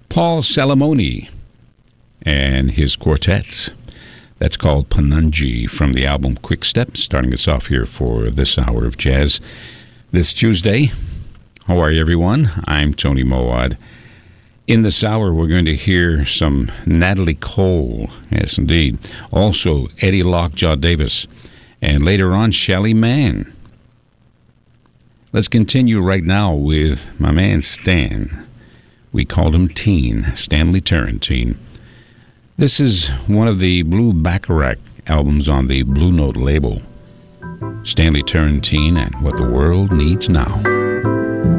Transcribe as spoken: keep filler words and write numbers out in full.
Paul Salamoni and his quartets. That's called Panunji from the album Quick Step, starting us off here for this hour of jazz this Tuesday. How are you, everyone? I'm Tony Mowad. In this hour, we're going to hear some Natalie Cole, yes, indeed. Also, Eddie Lockjaw Davis, and later on, Shelly Manne. Let's continue right now with my man Stan. We called him Teen, Stanley Turrentine. This is one of the Blue Bacharach albums on the Blue Note label. Stanley Turrentine and What the World Needs Now.